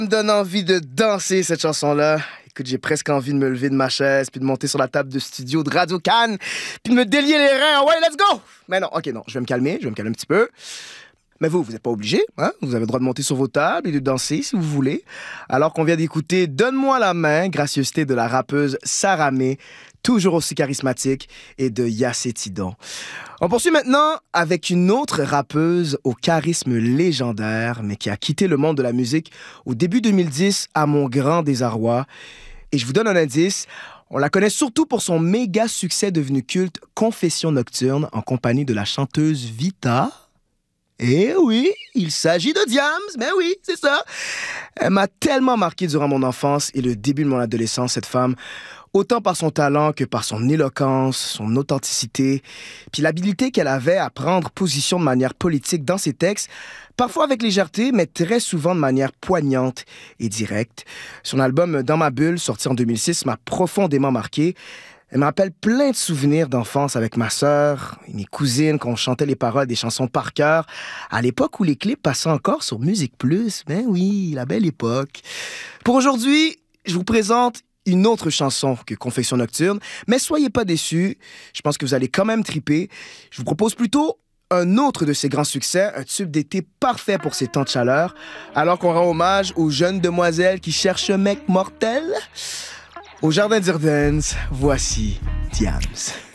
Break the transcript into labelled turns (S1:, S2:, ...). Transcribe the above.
S1: Me donne envie de danser cette chanson-là. Écoute, j'ai presque envie de me lever de ma chaise, puis de monter sur la table de studio de Radio Cannes, puis de me délier les reins. Ouais, let's go! Mais non, ok, non, je vais me calmer un petit peu. Mais vous n'êtes pas obligé, hein? Vous avez le droit de monter sur vos tables et de danser si vous voulez. Alors qu'on vient d'écouter Donne-moi la main, gracieuseté de la rappeuse Sarah May, toujours aussi charismatique, et de Yassé Tidon. On poursuit maintenant avec une autre rappeuse au charisme légendaire, mais qui a quitté le monde de la musique au début 2010 à mon grand désarroi. Et je vous donne un indice, on la connaît surtout pour son méga succès devenu culte Confession nocturne en compagnie de la chanteuse Vita. Eh oui, il s'agit de Diams, mais oui, c'est ça. Elle m'a tellement marqué durant mon enfance et le début de mon adolescence, cette femme, autant par son talent que par son éloquence, son authenticité, puis l'habilité qu'elle avait à prendre position de manière politique dans ses textes, parfois avec légèreté, mais très souvent de manière poignante et directe. Son album Dans ma bulle, sorti en 2006, m'a profondément marqué. Elle me rappelle plein de souvenirs d'enfance avec ma sœur et mes cousines quand on chantait les paroles des chansons par cœur, à l'époque où les clips passaient encore sur Musique Plus. Ben oui, la belle époque. Pour aujourd'hui, je vous présente une autre chanson que Confession nocturne, mais soyez pas déçus, je pense que vous allez quand même triper. Je vous propose plutôt un autre de ses grands succès, un tube d'été parfait pour ces temps de chaleur, alors qu'on rend hommage aux jeunes demoiselles qui cherchent un mec mortel. Au Jardin d'Urdense, voici Diams.